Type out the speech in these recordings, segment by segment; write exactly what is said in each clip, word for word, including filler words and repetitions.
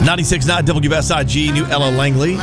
ninety-six point nine W S I G, New Ella Langley.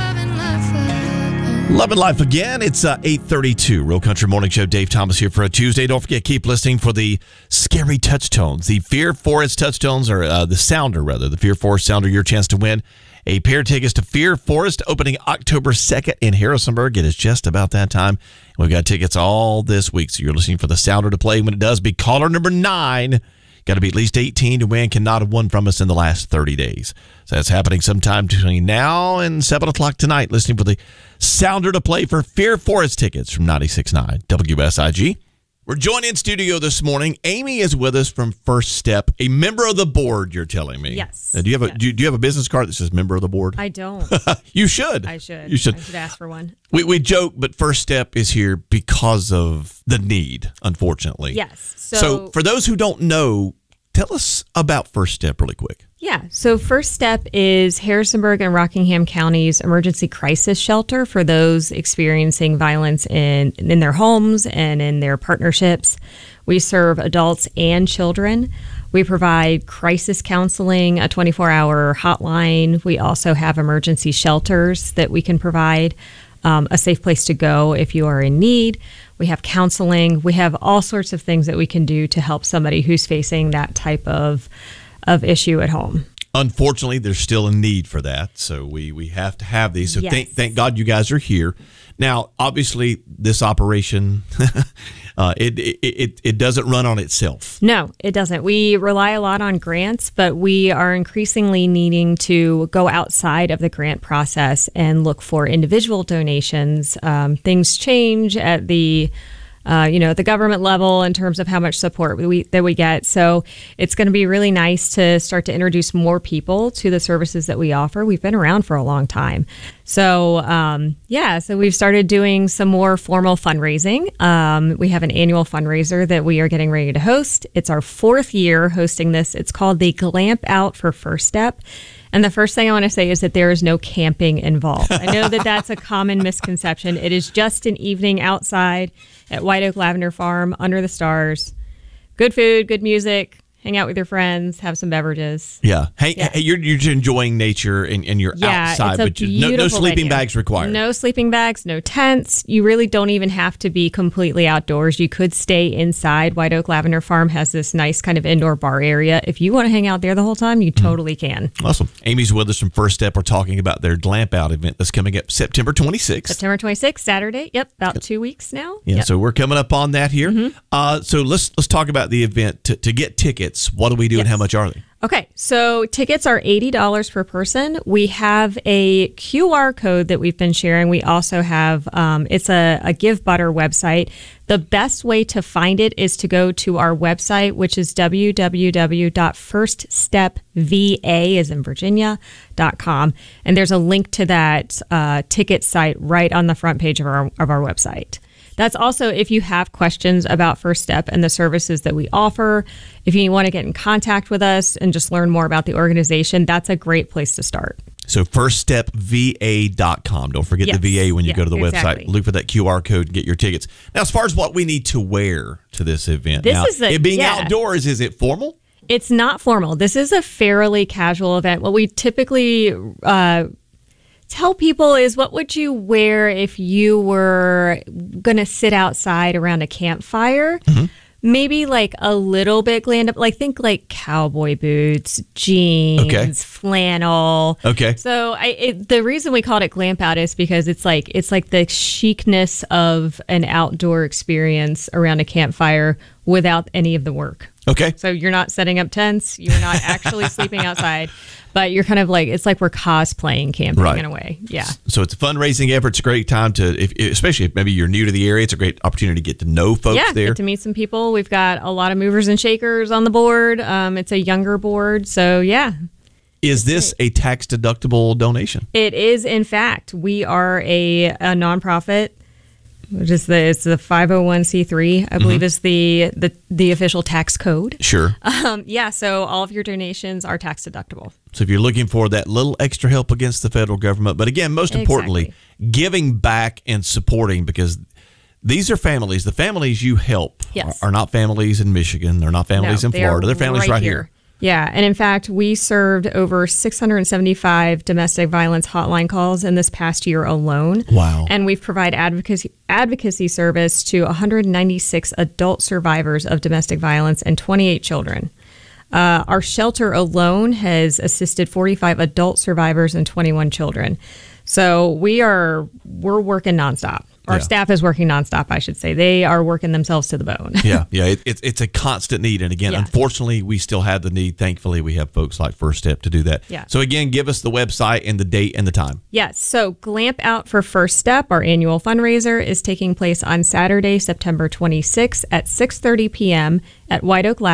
Loving Life Again. It's uh, eight thirty-two. Real Country Morning Show. Dave Thomas here for a Tuesday. Don't forget, keep listening for the scary touchtones. The Fear Forest touchtones, or uh, the Sounder, rather. The Fear Forest Sounder, your chance to win a pair of tickets to Fear Forest, opening October second in Harrisonburg. It is just about that time. We've got tickets all this week, so you're listening for the Sounder to play. When it does, be caller number nine. Got to be at least eighteen to win. Cannot have won from us in the last thirty days. So that's happening sometime between now and seven o'clock tonight. Listening for the Sounder to play for Fear Forest tickets from ninety-six point nine W S I G. We're joined in studio this morning. Amy is with us from First Step, a member of the board, you're telling me. Yes. Uh, do you have a yes. do, you, do you have a business card that says member of the board? I don't. You should. I should. You should. I should ask for one. We we joke, but First Step is here because of the need, unfortunately. Yes. So, So for those who don't know, tell us about First Step really quick. Yeah. So First Step is Harrisonburg and Rockingham County's emergency crisis shelter for those experiencing violence in, in their homes and in their partnerships. We serve adults and children. We provide crisis counseling, a twenty-four hour hotline. We also have emergency shelters that we can provide, um, a safe place to go if you are in need. We have counseling. We have all sorts of things that we can do to help somebody who's facing that type of of issue at home. Unfortunately, there's still a need for that, so we, we have to have these. So Yes. thank thank God you guys are here. Now, obviously, this operation, uh, it, it it it doesn't run on itself. No, it doesn't. We rely a lot on grants, but we are increasingly needing to go outside of the grant process and look for individual donations. Um, things change at the Uh, you know, at the government level in terms of how much support we that we get. So it's going to be really nice to start to introduce more people to the services that we offer. We've been around for a long time. So, um, yeah, so we've started doing some more formal fundraising. Um, we have an annual fundraiser that we are getting ready to host. It's our fourth year hosting this. It's called the Glamp Out for First Step. And the first thing I want to say is that there is no camping involved. I know that that's a common misconception. It is just an evening outside at White Oak Lavender Farm under the stars. Good food, good music, hang out with your friends, have some beverages. Yeah. Hey, Yeah. hey you're you're enjoying nature and, and you're Yeah, outside, it's a but you, no, no beautiful sleeping venue. bags required. No sleeping bags, no tents. You really don't even have to be completely outdoors. You could stay inside. White Oak Lavender Farm has this nice kind of indoor bar area. If you want to hang out there the whole time, you totally can. Awesome. Amy's with us from First Step. We're talking about their Glamp Out event that's coming up September twenty-sixth. September twenty-sixth, Saturday. Yep, about two weeks now. Yeah, Yep. so we're coming up on that here. Mm-hmm. Uh, so let's let's talk about the event. To, to get tickets, what do we do and Yes. how much are they? Okay, so tickets are eighty dollars per person. We have a Q R code that we've been sharing. We also have, um, it's a, a Give Butter website. The best way to find it is to go to our website, which is w w w dot first step v a, as in Virginia, dot com. And there's a link to that uh, ticket site right on the front page of our of our website. That's also if you have questions about First Step and the services that we offer. If you want to get in contact with us and just learn more about the organization, that's a great place to start. So first step v a dot com. Don't forget Yes. the V A when you Yeah, go to the exactly. website. Look for that Q R code and get your tickets. Now, as far as what we need to wear to this event, This now, is the- it being yeah. outdoors, is it formal? It's not formal. This is a fairly casual event. What we typically uh, tell people is, what would you wear if you were going to sit outside around a campfire? Mm-hmm. Maybe like a little bit glammed up, like think like cowboy boots, jeans, Okay. flannel. Okay. So I, it, the reason we called it Glamp Out is because it's like it's like the chicness of an outdoor experience around a campfire without any of the work. Okay. So you're not setting up tents, you're not actually sleeping outside, but you're kind of like, it's like we're cosplaying camping Right. in a way. Yeah. So it's a fundraising effort. It's a great time to, if, especially if maybe you're new to the area, it's a great opportunity to get to know folks Yeah, there. get to meet some people. We've got a lot of movers and shakers on the board. Um, it's a younger board. So yeah, Is this a tax deductible donation? it is. In fact, we are a, a nonprofit, which is the, it's the five oh one c three, I believe is the, the, the official tax code. Sure. Um, yeah. So all of your donations are tax deductible. So if you're looking for that little extra help against the federal government, but again, most importantly, Exactly. giving back and supporting, because these are families. The families you help Yes. are, are not families in Michigan. They're not families No, in they are Florida. They're families right right, here. Yeah, and in fact, we served over six hundred seventy-five domestic violence hotline calls in this past year alone. Wow. And we've provided advocacy advocacy service to one hundred ninety-six adult survivors of domestic violence and twenty-eight children. Uh, our shelter alone has assisted forty-five adult survivors and twenty-one children. So we are we're working nonstop. Our Yeah. staff is working nonstop, I should say. They are working themselves to the bone. Yeah, yeah, it, it's it's a constant need, and again, Yes. unfortunately, we still have the need. Thankfully, we have folks like First Step to do that. Yeah. So again, give us the website and the date and the time. Yes. So Glamp Out for First Step, our annual fundraiser, is taking place on Saturday, September twenty-sixth at six thirty p.m. at White Oak Lab.